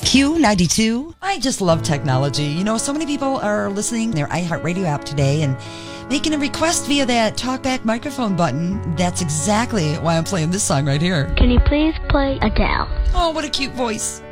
Q92. I just love technology. You know, so many people are listening their iHeartRadio app today and making a request via that talkback microphone button. That's exactly why I'm playing this song right here. Can you please play Adele? Oh, what a cute voice.